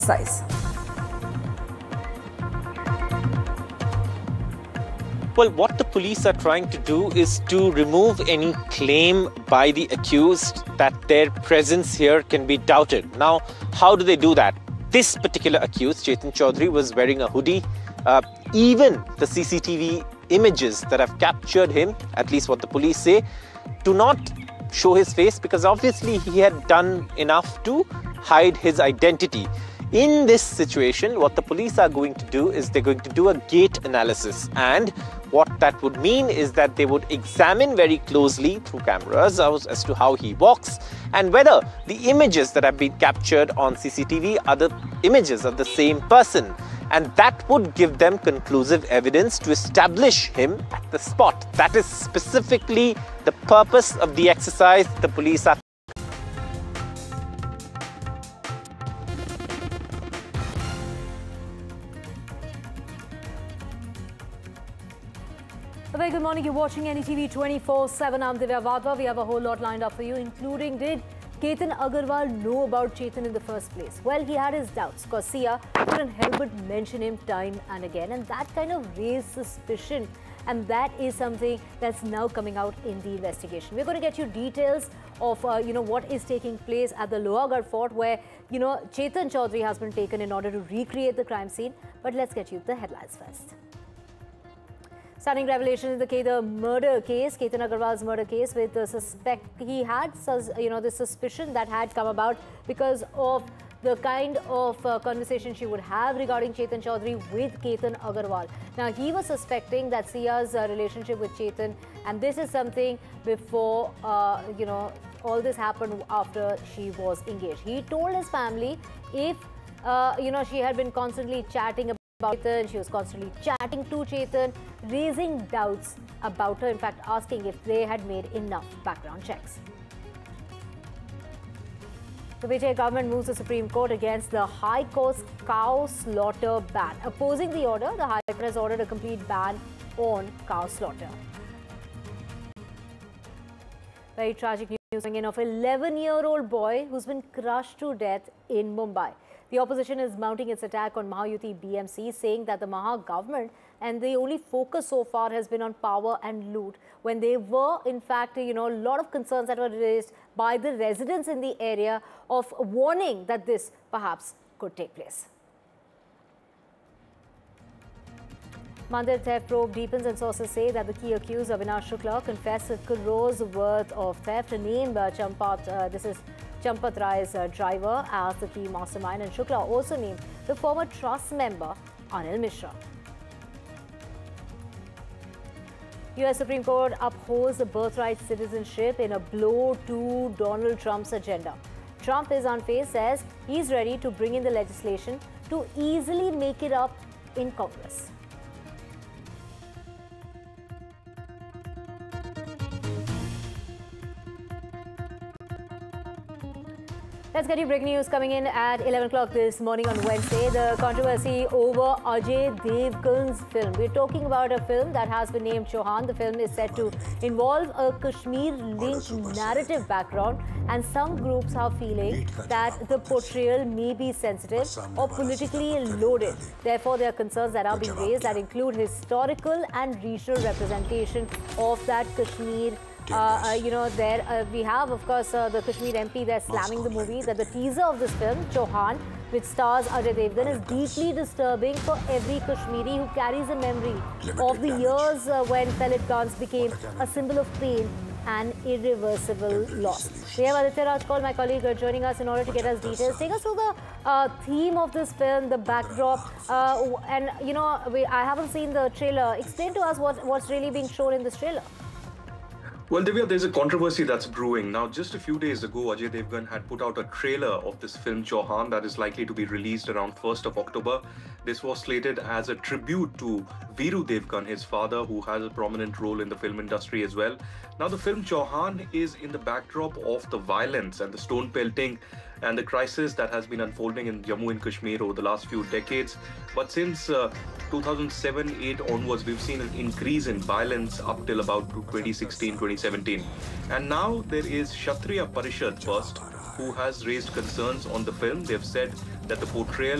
exercise. Well, what the police are trying to do is to remove any claim by the accused that their presence here can be doubted. Now, how do they do that? This particular accused, Chetan Chaudhary, was wearing a hoodie. Even the CCTV images that have captured him, at least what the police say, do not show his face because obviously he had done enough to hide his identity. In this situation, what the police are going to do is they're going to do a gait analysis, and what that would mean is that they would examine very closely through cameras as to how he walks and whether the images that have been captured on CCTV are the images of the same person. And that would give them conclusive evidence to establish him at the spot. That is specifically the purpose of the exercise the police are. A very good morning. You're watching NDTV 24/7. I'm Divya Vadva. We have a whole lot lined up for you, including did Ketan Agarwal know about Chetan in the first place? Well, he had his doubts because Sia couldn't help but mention him time and again, and that kind of raised suspicion. And that is something that's now coming out in the investigation. We're going to get you details of what is taking place at the Lohagarh Fort, where Chetan Chaudhary has been taken in order to recreate the crime scene. But let's get you the headlines first. Stunning revelation in the murder case, Ketan Agarwal's murder case, with the suspect. He had, the suspicion that had come about because of the kind of conversation she would have regarding Chetan Chaudhary with Ketan Agarwal. Now, he was suspecting that Sia's relationship with Chetan, and this is something before, all this happened after she was engaged. He told his family if, she had been constantly chatting about Chetan, she was constantly chatting to Chetan, raising doubts about her, in fact asking if they had made enough background checks. The Vijay government moves the Supreme Court against the High Court's cow slaughter ban. Opposing the order, the High Court has ordered a complete ban on cow slaughter. Very tragic news coming in of an 11-year-old boy who's been crushed to death in Mumbai. The opposition is mounting its attack on Mahayuti BMC, saying that the Maha government and the only focus so far has been on power and loot, when there were, in fact, a lot of concerns that were raised by the residents in the area of warning that this perhaps could take place. Mandir theft probe deepens, and sources say that the key accused, Avinash Shukla, confessed a crores worth of theft. Named Champat Rai's driver as the key mastermind, and Shukla also named the former trust member Anil Mishra. US Supreme Court upholds the birthright citizenship in a blow to Donald Trump's agenda. Trump is on face, says he's ready to bring in the legislation to easily make it up in Congress. Let's get you breaking news coming in at 11 o'clock this morning on Wednesday. The controversy over Ajay Devgan's film. We're talking about a film that has been named Chauhan. The film is set to involve a Kashmir lynch narrative background, and some groups are feeling that the portrayal may be sensitive or politically loaded. Therefore, there are concerns that are being raised that include historical and regional representation of that Kashmir. We have, of course, the Kashmir MP there slamming the movie, that the teaser of this film, Chauhan, which stars Ajay Devgan, is deeply disturbing for every Kashmiri who carries a memory of the years when pellet guns became a symbol of pain and irreversible loss. We have Aditya Raj Kaul, my colleague, joining us in order to get us details. Take us through the theme of this film, the backdrop, I haven't seen the trailer. Explain to us what's really being shown in this trailer. Well, Divya, there's a controversy that's brewing. Now, just a few days ago, Ajay Devgan had put out a trailer of this film Chauhan that is likely to be released around 1st of October. This was slated as a tribute to Veeru Devgan, his father, who has a prominent role in the film industry as well. Now, the film Chauhan is in the backdrop of the violence and the stone pelting and the crisis that has been unfolding in Jammu and Kashmir over the last few decades. But since 2007-8 onwards, we've seen an increase in violence up till about 2016-2017. And now there is Kshatriya Parishad first, who has raised concerns on the film. They've said that the portrayal